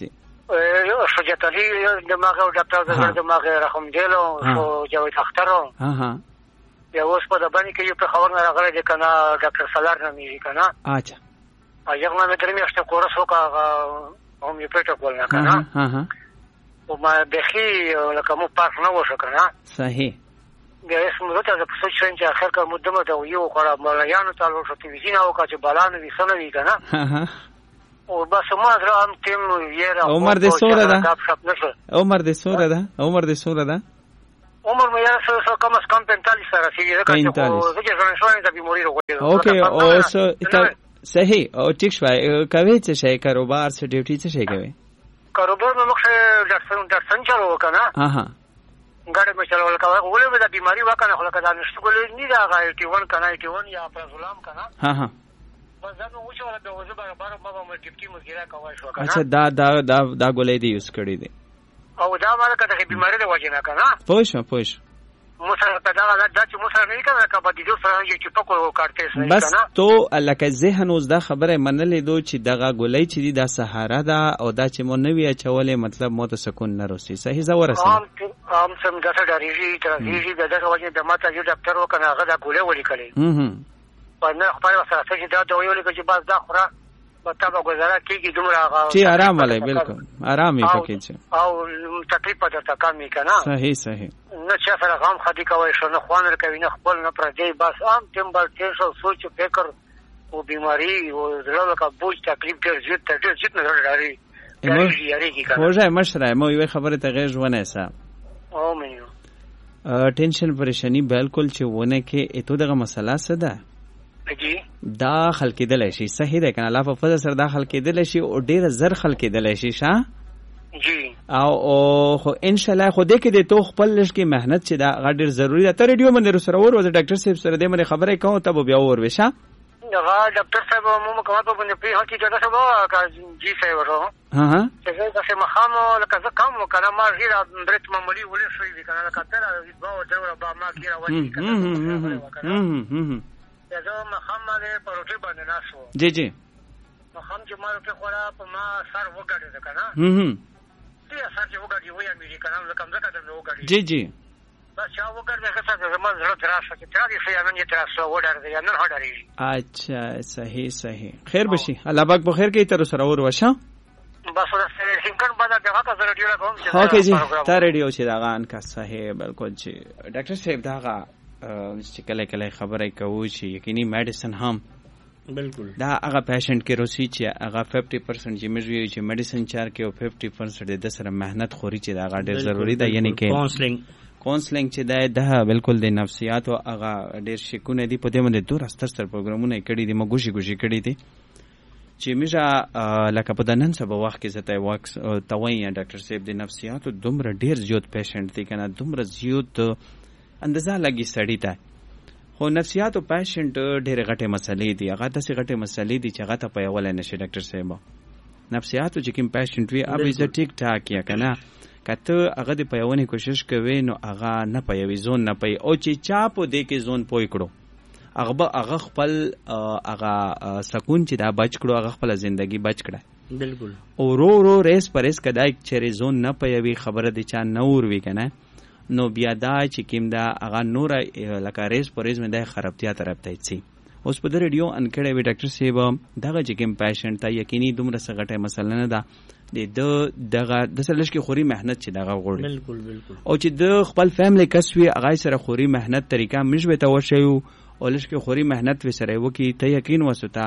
شجاعت علي دماغ او ډاکټر د دماغ رحم دیلو او جاوید اخترو ها ها یا اوس په د باندې کې په خبر نه راغلی دی کنه ډاکټر سالار نامې کنه اچھا اجازه مې درې میاشتې کورس وکړ هم یې پټ کول نه کنه ها ها او ما بخي لکه مو پاک نه وشو کنه صحیح د اسمه ته د پسو چین چې اخر کا مدمه ته یو کړه ملایانو تعالی شو تلویزیون او کا چې بالانو وي سن وی کنه ها ها او بس ما درام تیم یې را عمر دې سوره ده عمر دې سوره ده عمر دې سوره ده عمر مې یا سو سو کم از کم پینتالیس سره سي ده چې زه چې ژوند شوم د بیماری وروغه اوکې او سو صحیح او ټیک شوي کوي چې شي کاروبار څه ډیوټي څه شي کوي کاروبار مې مخه ډاکټر ډاکټر چلو کنه ها ها ګاډي مې چلول کوي ولې د بیماری وکنه خلک دا نشته ګولې نه دا غایټي ون کنه ایټي ون یا پرزولام کنه ها ها بس دا نو چې ولا د وځه برابر ما مې ټیپټي مګیرا کوي شو کنه اچھا دا دا دا دا ګولې دی یوز کړی دی او دا مال کته بیماری د وجه نه کنه پوښ پوښ موسر په دا دا چې موسر نه کنه کا په دې سره یو چې پکو کارته سره کنه بس تو لکه ذهن اوس دا خبره منلې دو چې دغه ګولې چې دی دا سهارا ده او دا چې مو نوې چولې مطلب مو ته سکون نه روسي صحیح زو ورسې ام سم دا څه ډاریږي ترېږي دغه وجه د ماته یو ډاکټر وکنه هغه دا ګولې ولې کړې هم په نه خپل سره چې دا د ویلې چې بس دا خوره مطلب گزاره کیږي دومره هغه چې آرام ولې بالکل آرام یې پکې چې او تکلیف پته تا کمی کنه صحیح صحیح نه چې سره غم خدي کوي شو نه خوان کوي نه خپل نه پر دی بس عام تم بل ټینشن سوچ فکر او بیماری او زړه کا بوج تکلیف ډېر زیات ډېر زیات نه لري خوږه مشره مو یو خبره ته غیر ونه سه او مې ټینشن پریشانی بالکل چې ونه کې اته دغه مسله سده جی داخل کېدل شي صحیح ده کنه الله په فضل سره داخل کېدل شي او ډیر زر خل کېدل شي شه جی او خو ان شاء الله خو دې کې د تو خپل لږ کې مهنت چې دا غډیر ضروری ده. تر ریډیو باندې سره ور او د ډاکټر صاحب سره دې باندې خبرې کوم ته بیا ور وشه هغه ډاکټر صاحب مو کومه په باندې په هکې ډاکټر صاحب کا جی صاحب ورو ها ها چې زه چې مخامو لکه زه کوم کنه ما غیر برت معمولی ولې شوې دي کنه لکه تر با او تر با ما کیرا وایي کنه زه مخامه دې پروټي باندې ناسو جی جی مخام چې ما په خورا په ما سر وګړې ده کنه هم هم دې سر چې وګړې وای امریکا کنه کوم ځکه ته وګړې جی جی بس چا وګړې څه څه زما زړه تراشه چې ترا دې شي نن یې تراشه وډر دې نن هډرې اچھا صحیح صحیح خیر بشي الله پاک په خیر کې تر سره ور وشه بس ورته څنګه بعد دغه کا ریډیو لا کوم چې اوکې جی تا ریډیو چې داغه ان کا صحیح بالکل چې ډاکټر صاحب داغه چې کله کله خبره کوي چې یقیني میډیسن هم بالکل دا هغه پیشنټ کې روسي چې هغه پنځه پرسنټ چې مې چې میډیسن چار کې او پنځه پرسنټ د سره مهنت خوري چې دا هغه ډېر ضروری ده یعنی کې کاونسلینګ کاونسلینګ چې دا ده بالکل د نفسیات او هغه ډېر شکونه دي په دې باندې دوه ستر ستر پروګرامونه کړي دي مګوشي ګوشي کړي دي چې مې لکه په دنن سبا وخت کې زته واکس توي ډاکټر صاحب د نفسیات دومره ډېر زیات پیشنټ دي کنه دومره زیات اندازه لګي سړی ته خو نفسیات او پیشنټ ډېر غټه مسلې دي هغه داسې غټه مسلې دي چې هغه ته په یول نه شي ډاکټر صاحب نفسیات چې کوم پیشنټ وي اب از ټیک ټاک یا کنه کته هغه د پیونې کوشش کوي نو هغه نه پیوي زون نه پي او چې چا په دې کې زون پوي کړو هغه هغه خپل هغه سکون چې دا بچ کړو هغه خپل ژوندۍ بچ کړه بالکل او رو رو ریس پرېس کدای چې زون نه پیوي خبره دي چا نور وی کنه نو بیا دا چې کیم دا هغه نور لکه ریس پرېز مې د خرابتیا طرف ته چي اوس په د ریډیو ان کړه وی ډاکټر صاحب دغه چې کیم پیشنټ ته یقیني دومره سغټه مسله نه ده د دغه د سلش کې خوري مهنت چې دغه غوړي بالکل بالکل او چې د خپل فیملی کسوي هغه سره خوري مهنت طریقه مشبه ته وشيو او لش کې خوري مهنت وسره وکي ته یقین وسوتا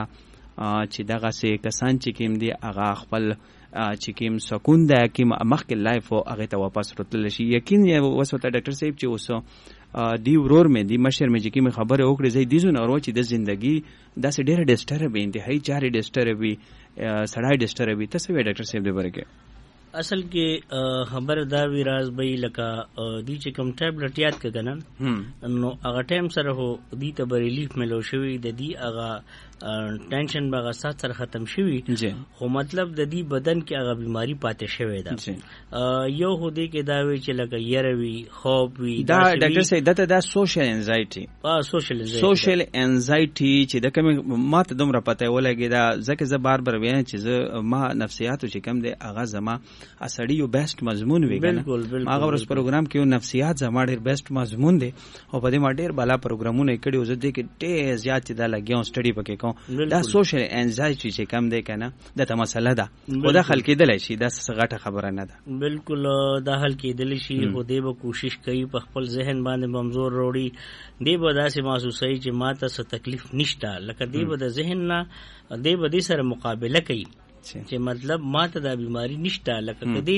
چې دغه سه کسان چې کیم دی هغه خپل چې کیم سکون ده کیم مخکې لایف او هغه ته واپس راتل شي یقین وسوتا ډاکټر صاحب چې اوسه دی ورور مې دی مشر مې چې کیم خبره وکړه زې دي زونه ورو چې د ژوندۍ داسې ډېر ډیسټرب انتهایی چاري ډیسټرب وي سړای ډیسټرب وي تاسو وی ډاکټر صاحب دې برکه اصل کې خبر دا وی راز به لکه دی چې کوم ټابلټ یاد کړه نو هغه ټایم سره هو دی ته ریلیف ملو شوی د دی هغه ټینشن به غسات سره ختم شوی خو مطلب د دې بدن کې هغه بیماری پاتې شوی ده یو هو دې کې دا وی چې لکه یروي خوب وی دا ډاکټر صاحب دته دا سوشل انزایټي ا سوشل انزایټي سوشل انزایټي چې د کوم ماته دومره پته ولګی دا ځکه زه بار بار وایم چې زه ما نفسیاتو چې کم دی هغه زما اسړی یو بیسټ مضمون وی کنه هغه ورس پروګرام کې نفسیات زما ډیر بیسټ مضمون دی او په دې ما ډیر بالا پروګرامونه کړي زه دې کې ډیر زیات دا لګیاو سټډي پکې کوم دا سوشل انزایټي چې کم دی کنه دا ته مسله ده او دا خلک کېدل شي دا څه غټه خبره نه ده بالکل دا حل کېدل شي خو دې به کوشش کوي په خپل ذهن باندې ممزور وروړي دې به داسې محسوسوي چې ماته څه تکلیف نشته لکه دې به د ذهن نه دې به دې سره مقابله کوي چې مطلب ماته دا بیماری نشته لکه کدی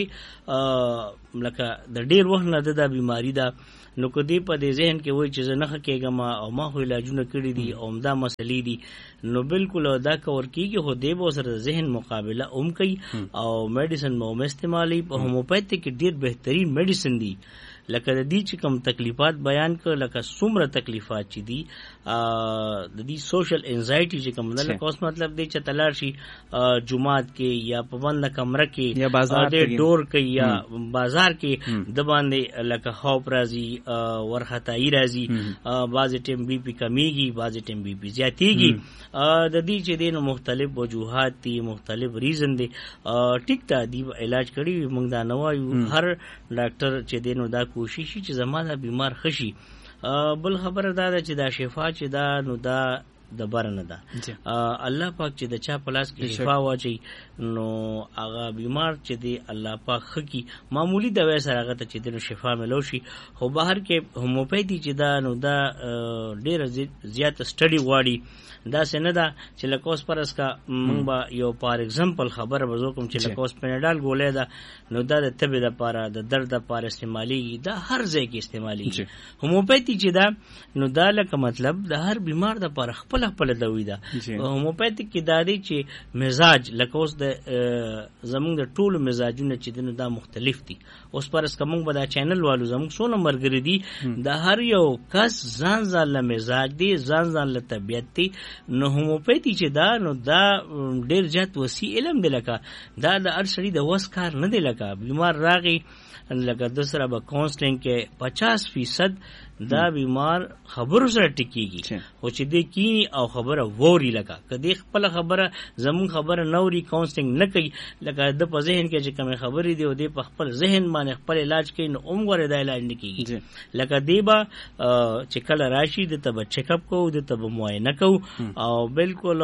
لکه د ډیر وخت نه دا بیماری ده نو کدی په دې ذهن کې وای چې زه نه کېږم او ما خو علاجونه کړی دي او دا مسلې دي نو بالکل دا کور کیږي خو دې به سره ذهن مقابله اوم کوي او میډیسن مو استعمالي په هوموپیتیک کې ډیر بهترین میډیسن دي لکه د دې چې کوم تکلیفات بیان کړ لکه څومره تکلیفات چې دي د دې سوشل انزایټي چې کوم نه کوس مطلب دی چې تلار شي جمعات کې یا په بند کمره کې یا بازار کې ډور کې یا بازار کې د باندې لکه خوف راځي ورختای راځي بعض ټیم بي پی کمیږي بعض ټیم بي پی زیاتېږي د دې چې دین مختلف وجوهات دي مختلف ریزن دي ټیک ته دی علاج کړي موږ دا نه وایو هر ډاکټر چې دینو دا کوشش چې زمانه بیمار خشي بل خبره دا ده چې دا شفا چې دا نو دا د برنه ده الله پاک چې د چا پلاس کې شفا واچي نو هغه بیمار چې دی الله پاک خکی معمولی دوا سره هغه ته چې د شفا ملو شي خو بهر کې هوموپیتي چې دا نو دا ډیر زیات سټډي غواړي دا څنګه دا چې لکوس پرس کا مونږ یو فار ایگزامپل خبره وزو کوم چې لکوس پنډال ګولې دا نو دا د تبه د پاره د درد لپاره استعمالي دا هر ځای کې استعمالي هوموپیتي چې دا نو دا لکه مطلب د هر بیمار د پاره خپل خپل دوی دا هوموپیتي کې دا دی چې مزاج لکوس د زمونږ د ټولو مزاجونه چې دنه دا مختلف دي اوس پرس کوم به دا چینل والو زمونږ سو نمبر ګری دي د هر یو کس ځان ځان له مزاج دي ځان ځان له طبيعت دي نو هوموپیتي چې دا نو دا ډیر زیات وسیع علم دی لکه دا د ارشدي د وس کار نه دی لکه بیمار راغی لکه د سره به کانسټنټ کې پچاس فیصد دا بیمار خبرو سره ټکیږي خو چې دې کینی او خبره ووري لکه کدی خپل خبره زمون خبره نوري کانسټنټ نه کوي لکه د په ذهن کې چې کوم خبرې دی او دې په خپل ذهن باندې خپل علاج کوي نو عمر د علاج نه کیږي لکه دیبا چې کله راشي د تب چیک اپ کو د تب معاینه کو او بالکل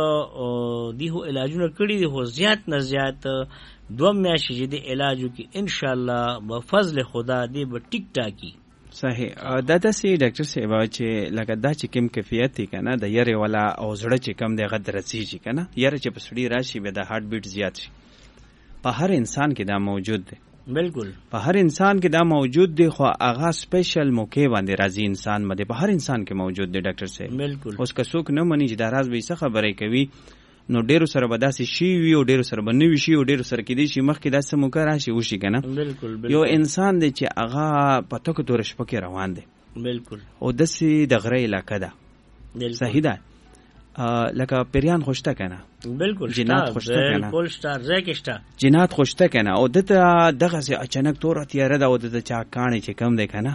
دیو علاجونه کړی دی هو زیات نه زیات دو میاشتې چې د علاجو کې ان شاء الله په فضل خدا دی به ټیک ټاکی صحیح دا داسې ډاکټر صاحب چې لکه دا چې کوم کیفیت دی کنه د یری ولا او زړه چې کم دی غد رسیږي کنه یره چې په سړی راشي به د هارت بیټ زیات شي په هر انسان کې دا موجود دی بالکل په هر انسان کې دا موجود دی خو هغه سپیشل موقع باندې راځي انسان باندې په هر انسان کې موجود دی ډاکټر صاحب بالکل اوس که څوک نه مني چې دا راز به څه خبرې کوي نو ډیرو سره به داسې شي وي او ډیرو سره به نه وي شي او ډیرو سره کېدی شي مخکې داسې موقع راشي وشي که نه بالکل یو انسان دی چې هغه په تکو توره شپه کې روان دی بالکل او داسې د غره علاقه ده صحیح ده لکه پیریان خوشته که نه بالکل جنات خوشته که نه بالکل شته ځای کې شته جنات خوشته که نه او دته دغسې اچانک توره تیاره ده او دته چا کاڼی چې کم دی که نه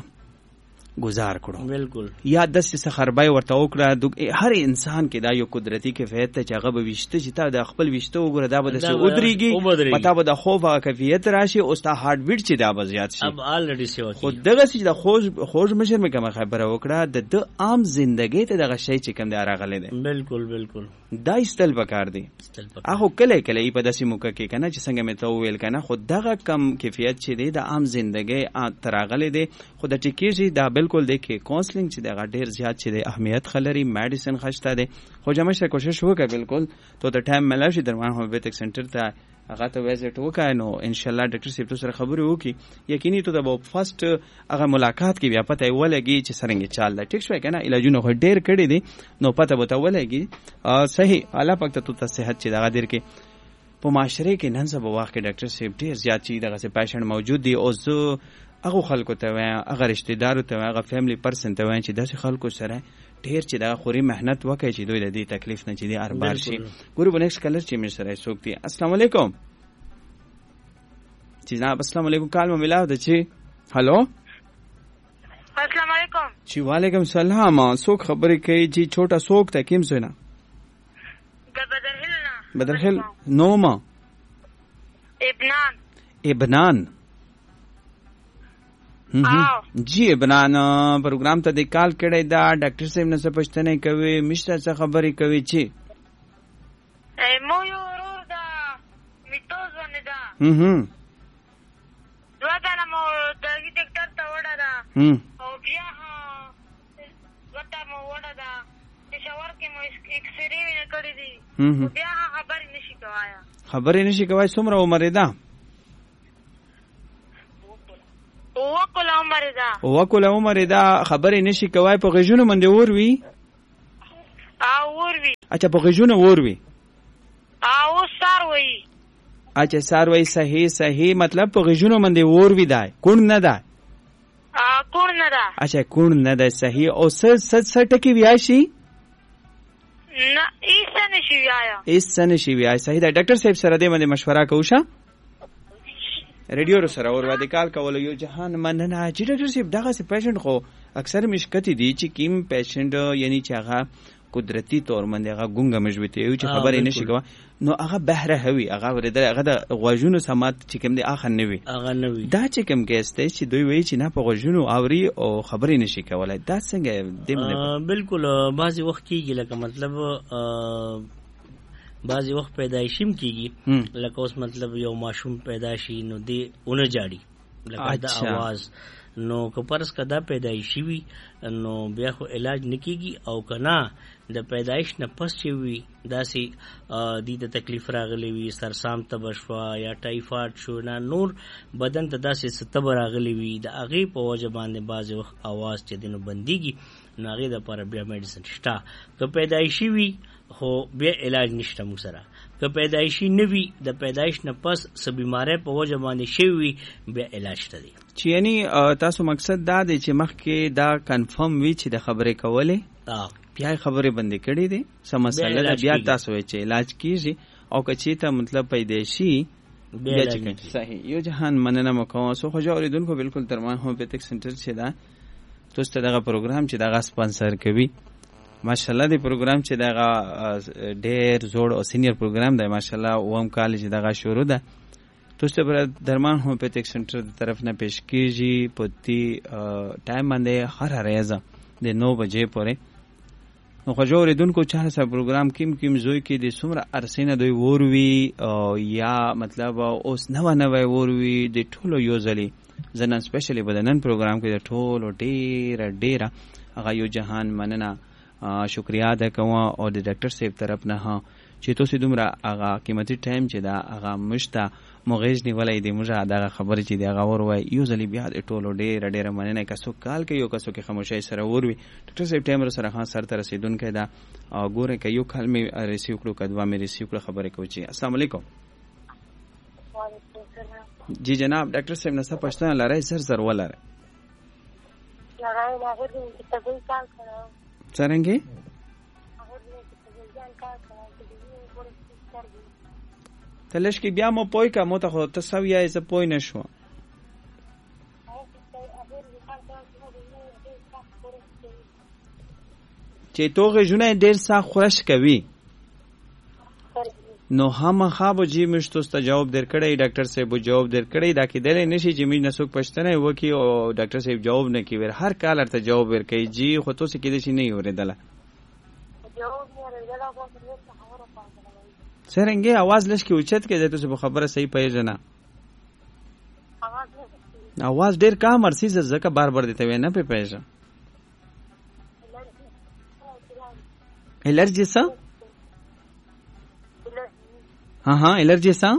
گزار کړو بالکل یا داسې سخربای ورته وکړه هر انسان کې دا یو قدرتي کیفیت ته چې هغه به ویشته چې تا د خپل ویشته وګوره دا به داسې ودرېږي پتا به د خوف هغه کیفیت راشي اوس تا هارت بیټ چې دا به زیات شي اب آلریډي سیوا خو دغسې چې د خوږ خوږ مشر مې کومه خبره وکړه د د عام زندګۍ ته دغه شی چې کوم دی راغلی دی بالکل بالکل دا ایستل پکار دی هغه کله کله یې په داسې موقع کې که نه چې څنګه مې ته وویل که نه خو دغه کم کیفیت چې دی د عام زندګۍ ته راغلی دی خو د ټیکېږي دا بالکل دی کې کاونسلینګ چې دغه ډیر زیات چې د اهمیت خلري میډیسن خشته دی خو جمعه کوشش وکړه بالکل تو د ټایم ملاوي شي درمان هومیوپیتیک سنټر ته هغه ته ویزټ وکړه نو ان شاء الله ډاکټر صاحب سره خبرې وکړي یقیني ته د فرست هغه ملاقات کې بیا پته ولګي چې څنګه چال دی ټیک شوی کنه علاجونه خو ډیر کړی دي نو پته به ته ولګي صحیح الله پاک ته ته صحت چې دغه ډیر کې په معاشره کې نن سبا وخت کې ډاکټر صاحب ډیر زیات چې دغه څه پیشنټ موجود دي او زه هغه خلکو ته وایم هغه رشتہ دارو ته وایم هغه فیملی پرسن ته وایم چې داسې خلکو سره ډیر چې دا خوري مهنت وکړي چې دوی د دې تکلیف نه چې دی اربار شي. ګورو په نیکسټ کلر چې مې سره څوک دی. السلام علیکم جناب. السلام علیکم. کال مو ملاو د چې هالو السلام علیکم. جی وعلیکم السلام. څوک خبرې کوي چې چھوٹا څوک ته کیم زوینا د بدرهل نه بدرهل نوما ابنان ابنان جی ابنان پروګرام ته د کال کړی دا ډاکټر صاحب نه څه پوښتنه کوي مشته څه خبرې کوي چې مو یو ورور دا میتوز ونه دا هم هم دوه کاله مو دغه ډاکټر ته وړه دا او بیا وته مو وړه دا چې شاور کې مو ایکس ری نه کړی دي بیا خبرې نشي کوایا خبرې نشي کوي. څومره عمر ده؟ وکول عمر ده وکول عمر ده. خبرې نشي کوي. په غږونو باندې اور وی او اور وی اچھا په غږونو اور وی او سار وی اچھا سار وی. صحیح صحیح. مطلب په غږونو باندې اور وی ده کون نه ده ا کون نه ده اچھا کون نه ده. صحیح. او س س س ټکی ویای شي نه ایسه نشي ویایا ایسه نشي ویای. صحیح ده. ډاکټر صاحب سره دې باندې مشوره کوشه ریډیو سره اور وادي کال کول یو جهان مننه چې ډاکټر صاحب دغه سي پیشنټ خو اکثر مشکتی دي چې کیم پیشنټ یعنی چې هغه قدرتی طور باندې هغه ګونګه مجبوته یو چې خبرې نشي کوي نو هغه بهره هوي هغه ورته هغه د غوژونو سمات چې کوم دي اخر نوي هغه نوي دا چې کوم کېسته چې دوی وایي چې نه په غوژونو اوري او خبرې نشي کولای. دا څنګه دی؟ بالکل بعضی وخت کېږي لکه مطلب بعضی وخت پیدایشیم کیږي لکه اوس مطلب یو ماشوم پیدا شي نو دی اون جاړي لکه دا आवाज نو که پرس کدا پیدایشي وي نو بیا خو علاج نکېږي او کنا د پیدایش نه پس چې وي داسې د د تکلیف راغلی وي سرسام تب شوا یا ټایفاید شو نه نور بدن ته داسې ستب راغلی وي د هغې په وجه باندې بعضې وخت आवाज چې دی نو بندېږي نو هغې دپاره بیا میډیسن شته. که پیدایشي وي خو بیا علاج نشته موږ سره. که پیدایشي نه وي د پیدایش نه پس څه بیماری په وجه باندې شوی وي بیا علاج شته دی. چې یعنی تاسو مقصد دا دی چې مخکې دا کنفرم وي چې د خبرې کولې بیا خبرې بندې کړې دي څه مسله ده بیا تاسو وایي چې علاج کیږي او که چېرته مطلب پیدایشي بیا چې صحیح. یو جهان مننه مو کوم. سو خو اوریدونکو بالکل درمان هومیوپیتھک سنټر چې دا تاسو ته دغه پروګرام چې دغه سپانسر کوي ماشاءالله دی پروګرام چې دغه ډېر زوړ او سینیر پروګرام دی ماشاءالله اوم کال چې دغه شروع ده تاسو ته درمان هومیوپیتھک سنټر د طرف نه پیش کیږي په دې ټایم باندې هر ورځ د نو بجې پورې. نو خو اوریدونکو چا سره پروګرام کیم کیم زوی کې د څومره ارسینه دوی وروي یا مطلب اوس نو نو وروي د ټولو یو ځلی زنن سپیشلی بدنن پروګرام کې د ټولو ډېر ډېر هغه یو جهان مننه شکریا ده کوم او د ډاکټر صاحب طرف نه چې تاسو دومره هغه قیمتي ټایم چې دا هغه مشته مغیز نیولای دی موږ دا خبرې چې دی هغه وروي یو ځلی بیا د ټولو ډېر ډېر مننه کسو کال کې یو کسو کې خاموشي سره وروي ډاکټر صاحب ټایم سره خان سره تر رسیدونکو دا ګوره کې یو کال می ریسیو کړو کدوا می ریسیو کړو خبرې کوي. السلام علیکم. جی جناب ډاکټر صاحب نه څه پښتنه لاره سر سر ولاره لاره هغه د تبوی کال کړو څنګه تلش کې بیا مو پوي کا مو ته خو تسویه ز پوي نشو چې توغه جونه ډیر سا خورش کوي نو هم خابو جی مشتو ست جواب درکړی ډاکټر صاحب جواب درکړی دا کې دل نشي چې مې نسوک پښتنه وکي او ډاکټر صاحب جواب نه کوي هر کال ارته جواب ورکړي جی خو تاسو کې دې شي نه اوریدله جواب نه اوریدله څنګه आवाज لږ کې اوچت کې تاسو په خبره صحیح پیژنه आवाज ډیر کم ارسي زکه بار بار دیته وینه په پیژنه الرجی څه ها ها الرجی څه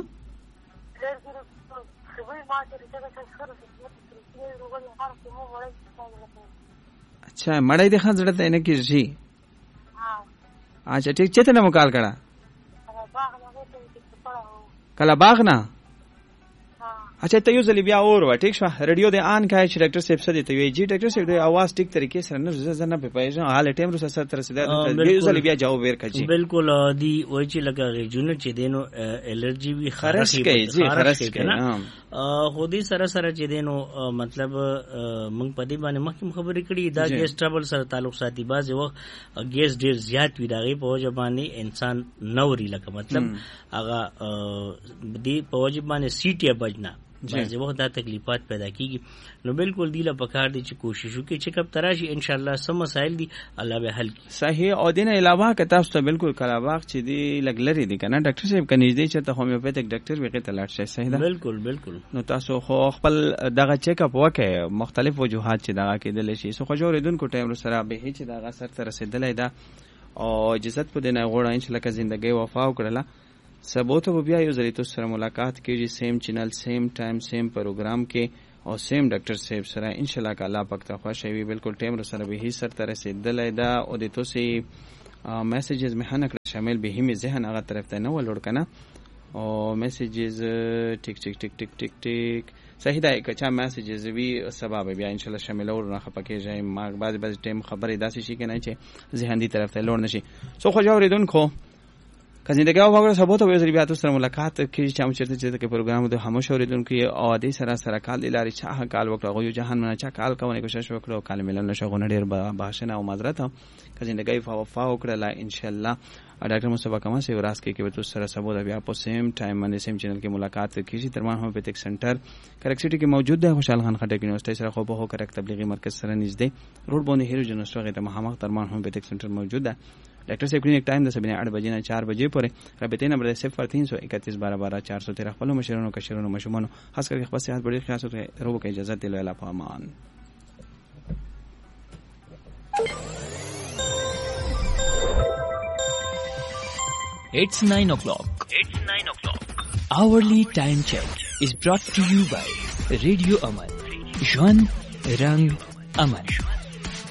اچھا مړای د خان زړه ته نه کیږي اچھا ٹھیک چته نو کال کړه کله باغ نه اچھا ته یو ځل بیا اور و ټیک شو رادیو د آن کای چې ډاکټر صاحب سره ته وی جی ډاکټر صاحب د आवाज ټیک طریقې سره نه زه نه په پېژن حال ټیم رو سره تر رسیدا یو ځل بیا جواب ورکړي بالکل دی وای چې لکه غیجونه چې دینو الرجی وی خرش کوي جی خرش کوي خو دې سره سره چې دینو مطلب موږ په دې باندې مخکې خبرې کړې دا ګیس ټربل سره تعلق ساتي بعض وخت ګیس ډیر زیات وي دغه په وجه باندې انسان نوري لکه مطلب هغه دې په وجه باندې سیټي بجنا بعض وخت دا تکلیفات پیدا کیږي نو بالکل دی له پکار دي چې کوشش وکړي چې کب تراشي ان شاء الله سم مسائل دي الله به حل کړي صحیح او دین علاوه که تاسو ته بالکل کلاواغ چې دی لګلري دي کنه ډاکټر صاحب کني دي چې ته هومیوپیتک ډاکټر وکړي ته لاړ شي صحیح ده بالکل بالکل نو تاسو خو خپل دغه چیک اپ وکړي مختلف وجوهات چې دغه کېدل شي سو خو جوړیدونکو ټایم سره به هیڅ دغه سر ته رسیدلای ده او اجازه په دې نه غوړا ان شاء الله که ژوندۍ وفا وکړه سبو ته بیا یو ځلې تاسو سره ملاقات کیږي سیم چینل سیم ټایم سیم پروګرام کې او سیم ډاکټر صاحب سره ان شاء الله که الله پاک ته خوښ وي بالکل ټایم سره به هي سر ته رسیدلای دا او د تاسو میسیجز مې هنه شامل به هم ذهن هغه طرف ته نه ولور کنه او میسیجز ټیک ټیک ټیک ټیک ټیک ټیک صحیح ده که چا میسیجز وی سبب بیا ان شاء الله شامل اور نه خپکیږي ما بعض بعض ټایم خبرې داسې شي کنه چې ذهن دي طرف ته لور نشي سو خو جوړیدونکو که زندگی او وګړو سبا ته وزري بیا تاسو سره ملاقات کیږي چې موږ چیرته چې کې پروګرام د همو اوریدونکو او د سره سره کال لاري چا کال وکړو یو جهان منه چا کال کوي کوشش وکړو کال ملل نشو غو ډیر باشنه او معذرت که زندگی فوا فا وکړه ان شاء الله ډاکټر مصطفی کما سي وراس کې کې تاسو سره سبا د بیا په سیم ټایم باندې سیم چینل کې ملاقات کیږي ترمان هومیوپیتک سنټر کرکسټي کې موجود ده خوشحال خان خټک یونیورسيټي سره خو به کرک تبلیغي مرکز سره نږدې روډ باندې هیرو جنوسټو ته مهمه ترمان هومیوپیتک سنټر موجود ده ڈاکٹر صاحب کلینک ٹائم د سبینه آٹھ بجے نه چار بجے پورې رابطه نمبر صفر تین سو اکتیس بارہ بارہ چار سو تیرہ خپل مشرونو کشرونو مشمونو خاص کر خپل صحت بڑی خیال سره روبو کې اجازه دی له پامان It's nine o'clock. It's nine o'clock. Hourly time check is brought to you by Radio Aman. Jwan Rang Aman.